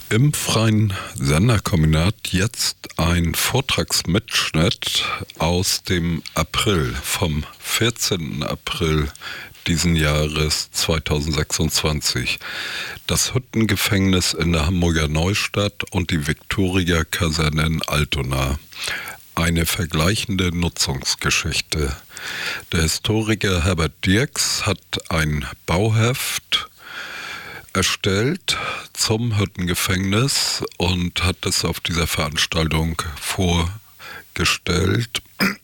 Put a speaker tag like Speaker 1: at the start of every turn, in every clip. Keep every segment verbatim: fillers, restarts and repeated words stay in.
Speaker 1: Im freien Senderkombinat jetzt ein Vortragsmitschnitt aus dem April, vom vierzehnten April diesen Jahres zweitausendsechsundzwanzig. Das Hüttengefängnis in der Hamburger Neustadt und die Viktoria-Kaserne in Altona. Eine vergleichende Nutzungsgeschichte. Der Historiker Herbert Dirks hat ein Bauheft erstellt zum Hüttengefängnis und hat es auf dieser Veranstaltung vorgestellt.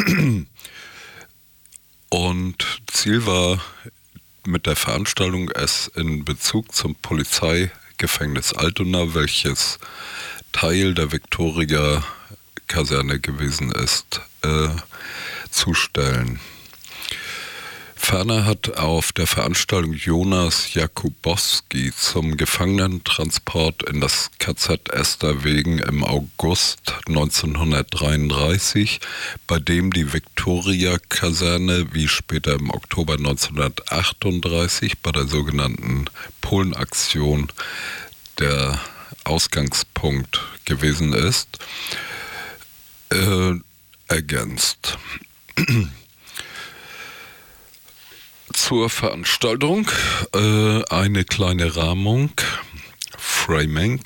Speaker 1: Und Ziel war mit der Veranstaltung, es in Bezug zum Polizeigefängnis Altona, welches Teil der Viktoria-Kaserne gewesen ist, äh, zu stellen. Ferner hat auf der Veranstaltung Jonas Jakubowski zum Gefangenentransport in das K Z Esterwegen im August neunzehnhundertdreiunddreißig, bei dem die Viktoria-Kaserne, wie später im Oktober neunzehnhundertachtunddreißig bei der sogenannten Polenaktion der Ausgangspunkt gewesen ist, äh, ergänzt. Zur Veranstaltung äh, eine kleine Rahmung, Framing.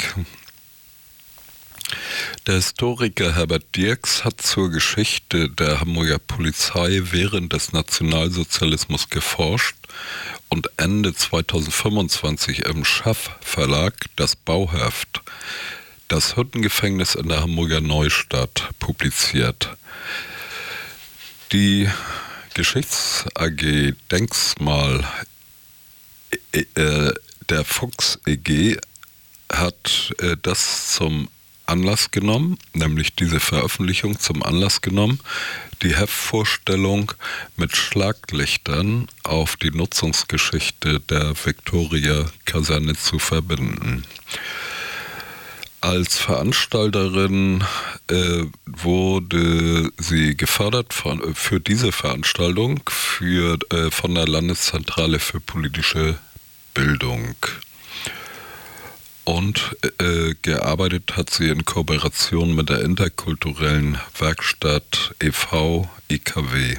Speaker 1: Der Historiker Herbert Dirks hat zur Geschichte der Hamburger Polizei während des Nationalsozialismus geforscht und Ende zweitausendfünfundzwanzig im Schaff Verlag das Bauheft Das Hüttengefängnis in der Hamburger Neustadt publiziert. Die Geschichts-A G Denkmal äh, der Fuchs E G hat äh, das zum Anlass genommen, nämlich diese Veröffentlichung zum Anlass genommen, die Heftvorstellung mit Schlaglichtern auf die Nutzungsgeschichte der Viktoria-Kaserne zu verbinden. Als Veranstalterin äh, wurde sie gefördert von, für diese Veranstaltung für, äh, von der Landeszentrale für politische Bildung. Und äh, gearbeitet hat sie in Kooperation mit der interkulturellen Werkstatt e V I K W.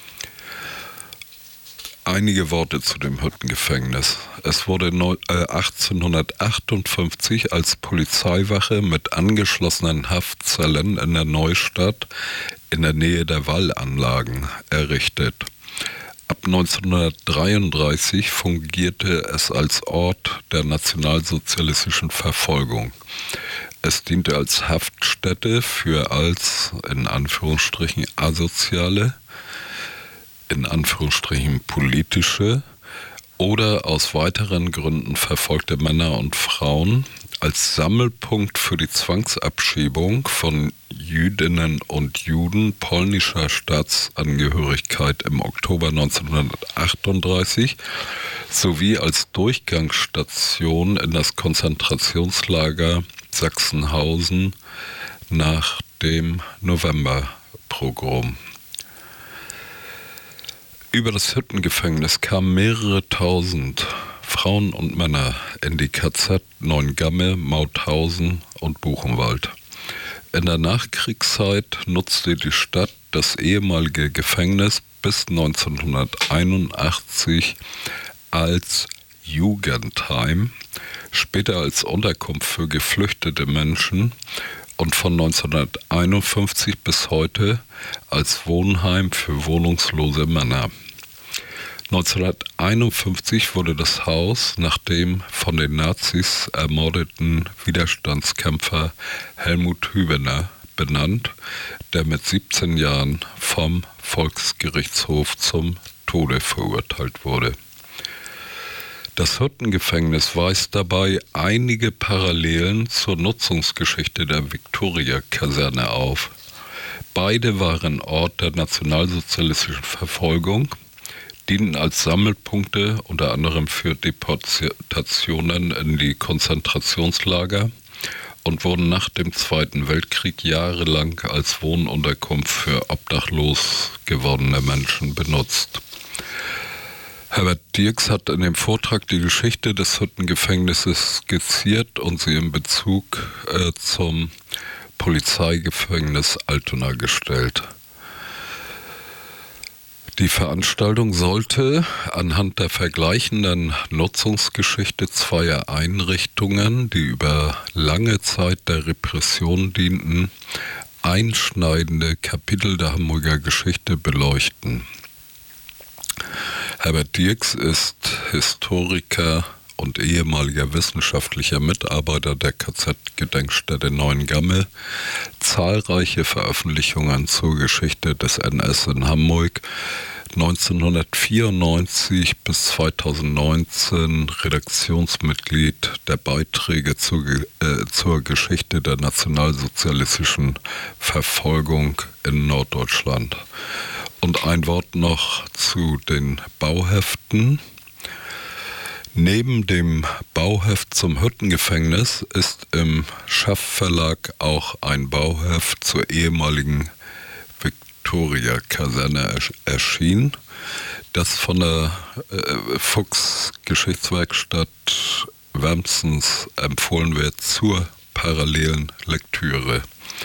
Speaker 1: Einige Worte zu dem Hüttengefängnis. Es wurde achtzehnhundertachtundfünfzig als Polizeiwache mit angeschlossenen Haftzellen in der Neustadt in der Nähe der Wallanlagen errichtet. Ab neunzehnhundertdreiunddreißig fungierte es als Ort der nationalsozialistischen Verfolgung. Es diente als Haftstätte für als, in Anführungsstrichen, asoziale, in Anführungsstrichen politische oder aus weiteren Gründen verfolgte Männer und Frauen, als Sammelpunkt für die Zwangsabschiebung von Jüdinnen und Juden polnischer Staatsangehörigkeit im Oktober neunzehnhundertachtunddreißig sowie als Durchgangsstation in das Konzentrationslager Sachsenhausen nach dem Novemberpogrom. Über das Hüttengefängnis kamen mehrere tausend Frauen und Männer in die K Z Neuengamme, Mauthausen und Buchenwald. In der Nachkriegszeit nutzte die Stadt das ehemalige Gefängnis bis neunzehnhunderteinundachtzig als Jugendheim, später als Unterkunft für geflüchtete Menschen und von neunzehnhunderteinundfünfzig bis heute als Wohnheim für wohnungslose Männer. neunzehnhunderteinundfünfzig wurde das Haus nach dem von den Nazis ermordeten Widerstandskämpfer Helmut Hübener benannt, der mit siebzehn Jahren vom Volksgerichtshof zum Tode verurteilt wurde. Das Hüttengefängnis weist dabei einige Parallelen zur Nutzungsgeschichte der Viktoria-Kaserne auf. Beide waren Ort der nationalsozialistischen Verfolgung, dienten als Sammelpunkte unter anderem für Deportationen in die Konzentrationslager und wurden nach dem Zweiten Weltkrieg jahrelang als Wohnunterkunft für obdachlos gewordene Menschen benutzt. Herbert Dirks hat in dem Vortrag die Geschichte des Hüttengefängnisses skizziert und sie in Bezug äh, zum Polizeigefängnis Altona gestellt. Die Veranstaltung sollte anhand der vergleichenden Nutzungsgeschichte zweier Einrichtungen, die über lange Zeit der Repression dienten, einschneidende Kapitel der Hamburger Geschichte beleuchten. Herbert Dirks ist Historiker und ehemaliger wissenschaftlicher Mitarbeiter der K Z-Gedenkstätte Neuengamme. Zahlreiche Veröffentlichungen zur Geschichte des N S in Hamburg. neunzehnhundertvierundneunzig bis zweitausendneunzehn Redaktionsmitglied der Beiträge zur, äh, zur Geschichte der nationalsozialistischen Verfolgung in Norddeutschland. Und ein Wort noch zu den Bauheften. Neben dem Bauheft zum Hüttengefängnis ist im Schaff Verlag auch ein Bauheft zur ehemaligen Viktoria-Kaserne erschienen, das von der äh, Fuchs-Geschichtswerkstatt wärmstens empfohlen wird zur parallelen Lektüre.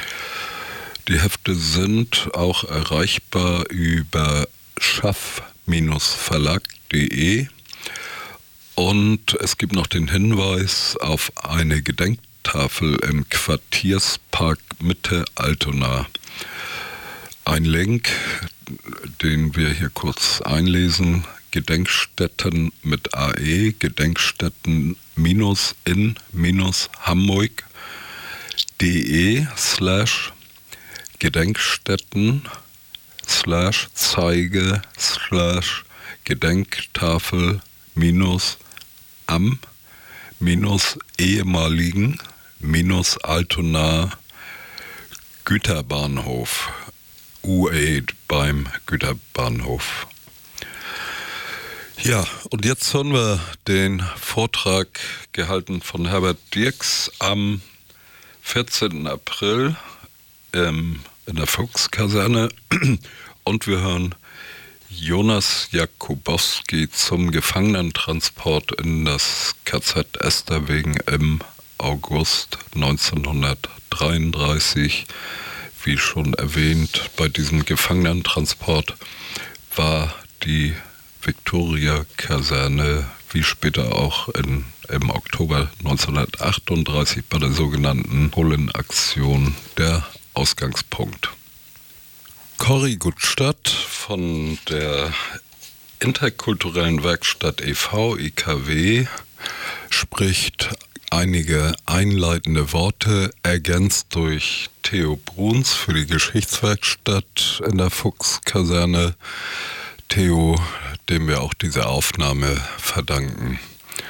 Speaker 1: Die Hefte sind auch erreichbar über schaff Verlag punkt de und es gibt noch den Hinweis auf eine Gedenktafel im Quartierspark Mitte Altona. Ein Link, den wir hier kurz einlesen, Gedenkstätten mit A E, Gedenkstätten in Hamburg punkt de slash Gedenkstätten slash Zeige slash Gedenktafel minus am minus ehemaligen minus Altona Güterbahnhof U A beim Güterbahnhof. Ja, und jetzt hören wir den Vortrag gehalten von Herbert Dirks am vierzehnten April ähm, in der Fuchskaserne und wir hören Jonas Jakubowski zum Gefangenentransport in das K Z Esterwegen im August neunzehnhundertdreiunddreißig. Wie schon erwähnt, bei diesem Gefangenentransport war die Viktoria-Kaserne, wie später auch in, im Oktober neunzehnhundertachtunddreißig bei der sogenannten Bullenaktion der Ausgangspunkt. Corrie Gutstadt von der Interkulturellen Werkstatt e V, I K W, spricht einige einleitende Worte, ergänzt durch Theo Bruns für die Geschichtswerkstatt in der Fuchskaserne. Theo, dem wir auch diese Aufnahme verdanken.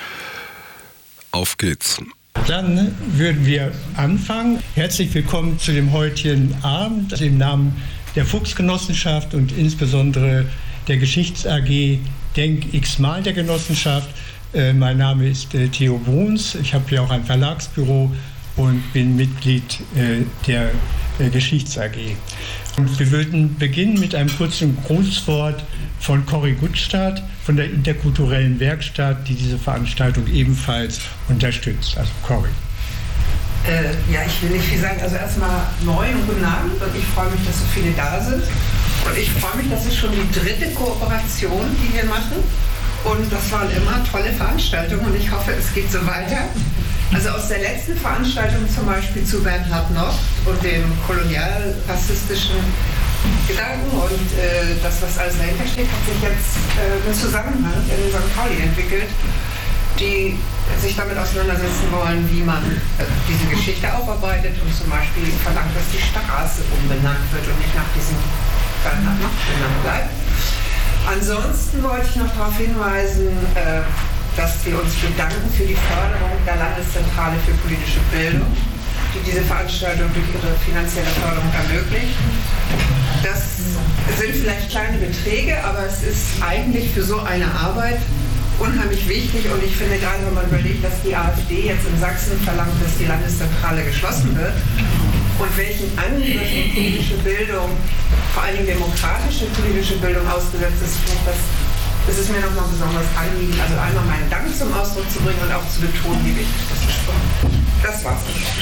Speaker 1: Auf geht's.
Speaker 2: Dann würden wir anfangen. Herzlich willkommen zu dem heutigen Abend im Namen der Fuchsgenossenschaft und insbesondere der Geschichts-A G Denk x-mal der Genossenschaft. Äh, mein Name ist äh, Theo Bruns. Ich habe hier auch ein Verlagsbüro und bin Mitglied äh, der äh, Geschichts-A G. Und wir würden beginnen mit einem kurzen Grußwort von Corrie Gutstadt von der Interkulturellen Werkstatt, die diese Veranstaltung ebenfalls unterstützt. Also Corrie.
Speaker 3: Äh, ja, ich will nicht viel sagen. Also erstmal moin und guten Abend und ich freue mich, dass so viele da sind. Und ich freue mich, das ist schon die dritte Kooperation, die wir machen. Und das waren immer tolle Veranstaltungen und ich hoffe, es geht so weiter. Also aus der letzten Veranstaltung zum Beispiel zu Bernhard Nocht und dem kolonialrassistischen Gedanken und äh, das, was alles dahinter steht, hat sich jetzt äh, ein Zusammenhang in Sankt Pauli entwickelt, die sich damit auseinandersetzen wollen, wie man äh, diese Geschichte aufarbeitet und zum Beispiel verlangt, dass die Straße umbenannt wird und nicht nach diesem Bernhard Nocht benannt bleibt. Ansonsten wollte ich noch darauf hinweisen, äh, dass wir uns bedanken für die Förderung der Landeszentrale für politische Bildung, die diese Veranstaltung durch ihre finanzielle Förderung ermöglicht. Das sind vielleicht kleine Beträge, aber es ist eigentlich für so eine Arbeit unheimlich wichtig und ich finde gerade, wenn man überlegt, dass die AfD jetzt in Sachsen verlangt, dass die Landeszentrale geschlossen wird und welchen Angriffen politische Bildung, vor allem demokratische politische Bildung ausgesetzt ist, finde ich das es ist mir nochmal besonders Anliegen, also einmal meinen Dank zum Ausdruck zu bringen und auch zu betonen, wie wichtig das ist. Das war's.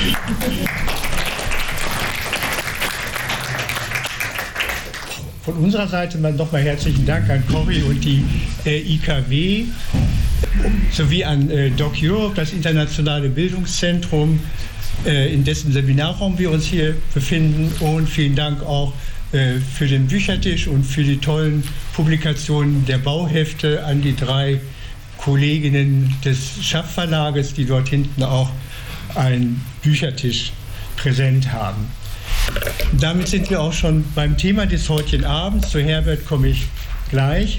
Speaker 2: Von unserer Seite nochmal herzlichen Dank an Corrie und die äh, I K W sowie an äh, Doc Europe, das internationale Bildungszentrum, äh, in dessen Seminarraum wir uns hier befinden. Und vielen Dank auch äh, für den Büchertisch und für die tollen Publikationen der Bauhefte an die drei Kolleginnen des Schaff Verlages, die dort hinten auch einen Büchertisch präsent haben. Damit sind wir auch schon beim Thema des heutigen Abends. Zu Herbert komme ich gleich.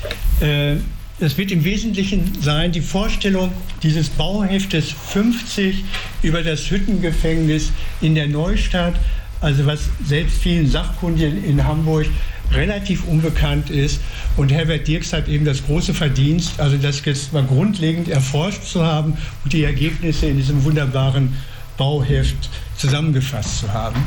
Speaker 2: Es wird im Wesentlichen sein die Vorstellung dieses Bauheftes fünfzig über das Hüttengefängnis in der Neustadt, also was selbst vielen Sachkundigen in Hamburg relativ unbekannt ist. Und Herbert Dirks hat eben das große Verdienst, also das jetzt mal grundlegend erforscht zu haben und die Ergebnisse in diesem wunderbaren Bauheft zusammengefasst zu haben.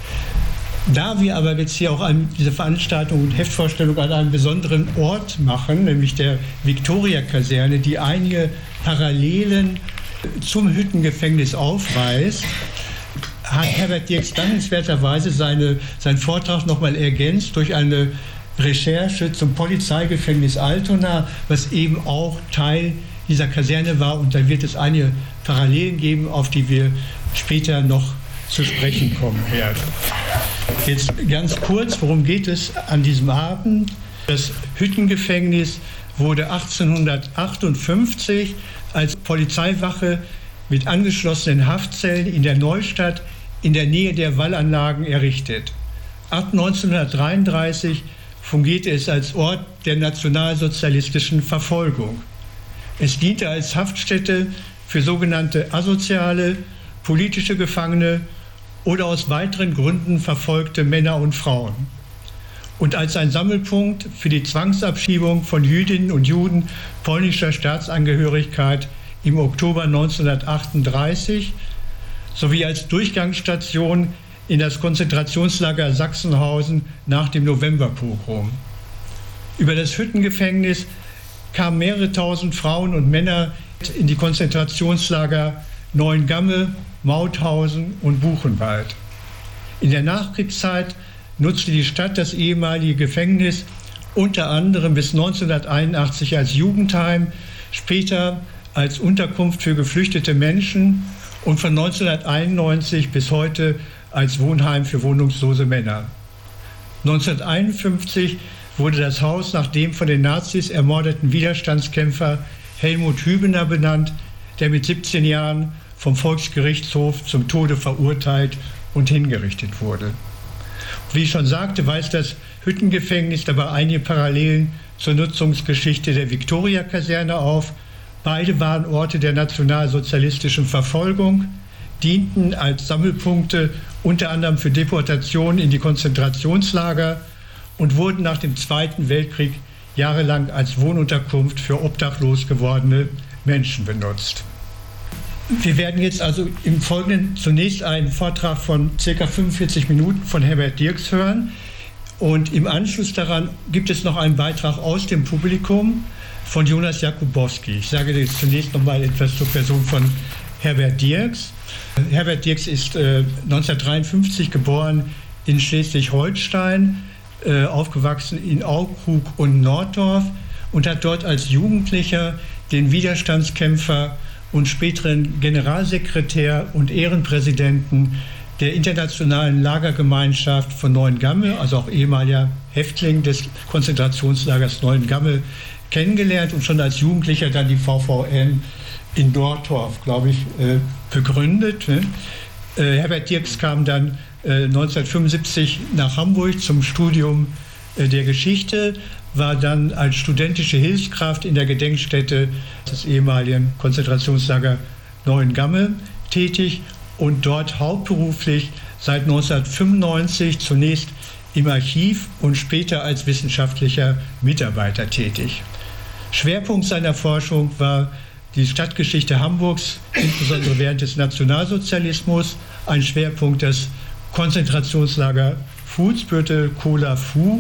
Speaker 2: Da wir aber jetzt hier auch an diese Veranstaltung und Heftvorstellung an einem besonderen Ort machen, nämlich der Viktoria-Kaserne, die einige Parallelen zum Hüttengefängnis aufweist, hat Herbert Dirks dankenswerterweise seine, seinen Vortrag nochmal ergänzt durch eine Recherche zum Polizeigefängnis Altona, was eben auch Teil dieser Kaserne war. Und da wird es einige Parallelen geben, auf die wir später noch zu sprechen kommen werden. Jetzt ganz kurz, worum geht es an diesem Abend? Das Hüttengefängnis wurde achtzehnhundertachtundfünfzig als Polizeiwache mit angeschlossenen Haftzellen in der Neustadt in der Nähe der Wallanlagen errichtet. Ab neunzehnhundertdreiunddreißig fungierte es als Ort der nationalsozialistischen Verfolgung. Es diente als Haftstätte für sogenannte asoziale, politische Gefangene oder aus weiteren Gründen verfolgte Männer und Frauen. Und als ein Sammelpunkt für die Zwangsabschiebung von Jüdinnen und Juden polnischer Staatsangehörigkeit im Oktober neunzehnhundertachtunddreißig sowie als Durchgangsstation in das Konzentrationslager Sachsenhausen nach dem Novemberpogrom. Über das Hüttengefängnis kamen mehrere tausend Frauen und Männer in die Konzentrationslager Neuengamme, Mauthausen und Buchenwald. In der Nachkriegszeit nutzte die Stadt das ehemalige Gefängnis unter anderem bis neunzehnhunderteinundachtzig als Jugendheim, später als Unterkunft für geflüchtete Menschen und von neunzehnhunderteinundneunzig bis heute als Wohnheim für wohnungslose Männer. neunzehnhunderteinundfünfzig wurde das Haus nach dem von den Nazis ermordeten Widerstandskämpfer Helmut Hübener benannt, der mit siebzehn Jahren vom Volksgerichtshof zum Tode verurteilt und hingerichtet wurde. Wie ich schon sagte, weist das Hüttengefängnis dabei einige Parallelen zur Nutzungsgeschichte der Viktoria-Kaserne auf. Beide waren Orte der nationalsozialistischen Verfolgung, dienten als Sammelpunkte unter anderem für Deportationen in die Konzentrationslager und wurden nach dem Zweiten Weltkrieg jahrelang als Wohnunterkunft für obdachlos gewordene Menschen benutzt. Wir werden jetzt also im Folgenden zunächst einen Vortrag von ca. fünfundvierzig Minuten von Herbert Dirks hören und im Anschluss daran gibt es noch einen Beitrag aus dem Publikum von Jonas Jakubowski. Ich sage jetzt zunächst noch mal etwas zur Person von Herbert Dirks. Herbert Dirks ist äh, neunzehnhundertdreiundfünfzig geboren in Schleswig-Holstein, äh, aufgewachsen in Aukrug und Norddorf und hat dort als Jugendlicher den Widerstandskämpfer und späteren Generalsekretär und Ehrenpräsidenten der Internationalen Lagergemeinschaft von Neuengamme, also auch ehemaliger Häftling des Konzentrationslagers Neuengamme, kennengelernt und schon als Jugendlicher dann die V V N in Dortorf, glaube ich, äh, begründet. Ne? Äh, Herbert Dirks kam dann äh, neunzehnhundertfünfundsiebzig nach Hamburg zum Studium äh, der Geschichte, war dann als studentische Hilfskraft in der Gedenkstätte des ehemaligen Konzentrationslager Neuengamme tätig und dort hauptberuflich seit neunzehnhundertfünfundneunzig zunächst im Archiv und später als wissenschaftlicher Mitarbeiter tätig. Schwerpunkt seiner Forschung war die Stadtgeschichte Hamburgs, insbesondere während des Nationalsozialismus, ein Schwerpunkt das Konzentrationslager Fuhlsbüttel, Kola Fu,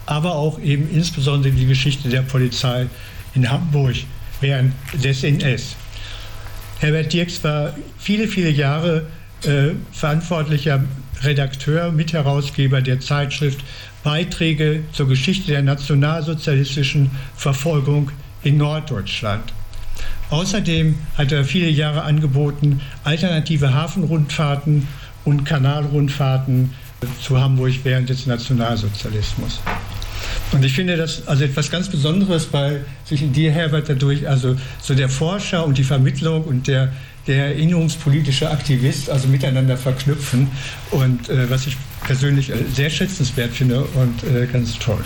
Speaker 2: aber auch eben insbesondere die Geschichte der Polizei in Hamburg während des N S. Herbert Dirks war viele, viele Jahre äh, verantwortlicher Redakteur, Mitherausgeber der Zeitschrift Beiträge zur Geschichte der nationalsozialistischen Verfolgung in Norddeutschland. Außerdem hat er viele Jahre angeboten, alternative Hafenrundfahrten und Kanalrundfahrten zu Hamburg während des Nationalsozialismus. Und ich finde das also etwas ganz Besonderes, weil sich in dir, Herbert, dadurch also so der Forscher und die Vermittlung und der, der erinnerungspolitische Aktivist also miteinander verknüpfen und äh, was ich persönlich äh, sehr schätzenswert finde und äh, ganz toll.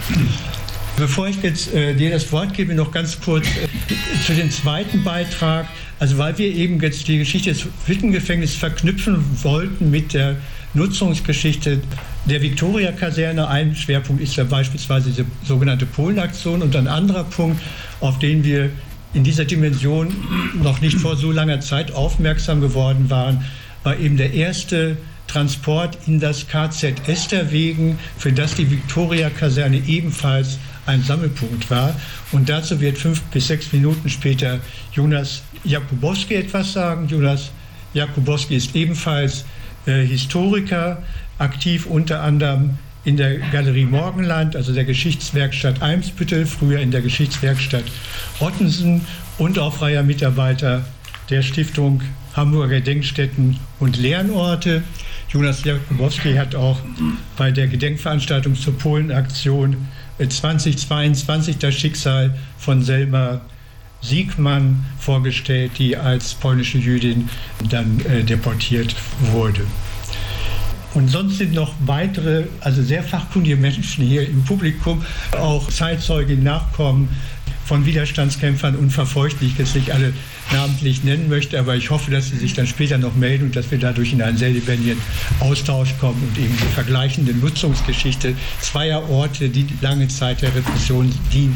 Speaker 2: Bevor ich jetzt äh, dir das Wort gebe, noch ganz kurz äh, zu dem zweiten Beitrag. Also weil wir eben jetzt die Geschichte des Witwen-Gefängnisses verknüpfen wollten mit der Nutzungsgeschichte der Viktoria-Kaserne. Ein Schwerpunkt ist ja beispielsweise die sogenannte Polenaktion und ein anderer Punkt, auf den wir in dieser Dimension noch nicht vor so langer Zeit aufmerksam geworden waren, war eben der erste Transport in das K Z Esterwegen, für das die Viktoria-Kaserne ebenfalls ein Sammelpunkt war. Und dazu wird fünf bis sechs Minuten später Jonas Jakubowski etwas sagen. Jonas Jakubowski ist ebenfalls äh, Historiker, aktiv unter anderem in der Galerie Morgenland, also der Geschichtswerkstatt Eimsbüttel, früher in der Geschichtswerkstatt Ottensen und auch freier Mitarbeiter der Stiftung Hamburger Gedenkstätten und Lernorte. Jonas Jakubowski hat auch bei der Gedenkveranstaltung zur Polenaktion zweitausendzweiundzwanzig das Schicksal von Selma Siegmann vorgestellt, die als polnische Jüdin dann äh, deportiert wurde. Und sonst sind noch weitere, also sehr fachkundige Menschen hier im Publikum, auch Zeitzeugen, Nachkommen von Widerstandskämpfern und Verfolgten, die ich jetzt nicht alle namentlich nennen möchte, aber ich hoffe, dass sie sich dann später noch melden und dass wir dadurch in einen sehr lebendigen Austausch kommen und eben die vergleichende Nutzungsgeschichte zweier Orte, die lange Zeit der Repression dienten,